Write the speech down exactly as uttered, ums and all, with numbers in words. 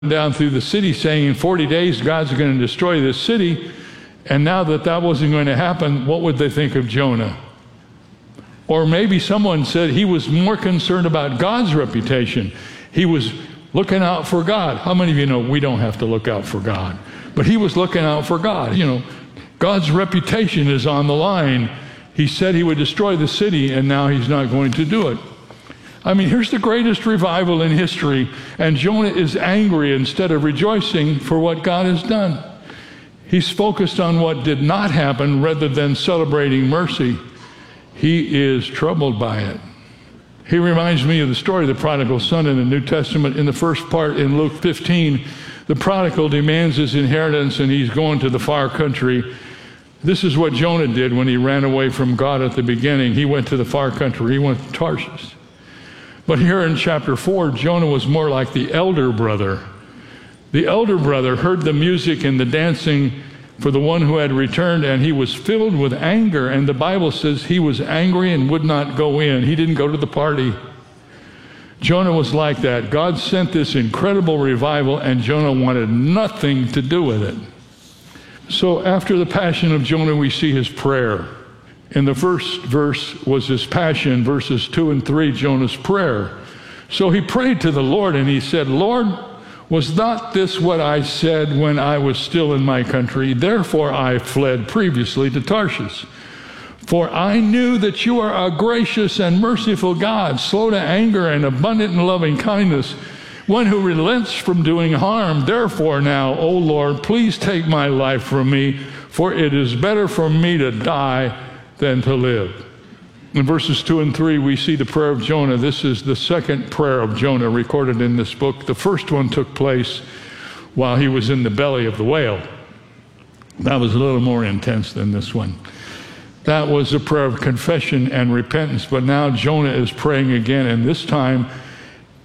down through the city saying in forty days God's going to destroy this city, and now that that wasn't going to happen, what would they think of Jonah? Or maybe someone said he was more concerned about God's reputation. He was looking out for God. How many of you know we don't have to look out for God? But he was looking out for God. You know, God's reputation is on the line. He said he would destroy the city, and now he's not going to do it. I mean, here's the greatest revival in history, and Jonah is angry instead of rejoicing for what God has done. He's focused on what did not happen rather than celebrating mercy. He is troubled by it. He reminds me of the story of the prodigal son in the New Testament. In the first part, in Luke fifteen, the prodigal demands his inheritance, and he's going to the far country. This is what Jonah did when he ran away from God at the beginning. He went to the far country. He went to Tarshish. But here in chapter four, Jonah was more like the elder brother. The elder brother heard the music and the dancing for the one who had returned, and he was filled with anger. And the Bible says he was angry and would not go in. He didn't go to the party. Jonah was like that. God sent this incredible revival, and Jonah wanted nothing to do with it. So after the passion of Jonah, we see his prayer. In the first verse was his passion, verses two and three, Jonah's prayer. So he prayed to the Lord, and he said, Lord, was not this what I said when I was still in my country? Therefore I fled previously to Tarshish. For I knew that you are a gracious and merciful God, slow to anger and abundant in loving kindness, one who relents from doing harm. Therefore now, O Lord, please take my life from me, for it is better for me to die than to live. In verses two and three, we see the prayer of Jonah. This is the second prayer of Jonah recorded in this book. The first one took place while he was in the belly of the whale. That was a little more intense than this one. That was a prayer of confession and repentance. But now Jonah is praying again, and this time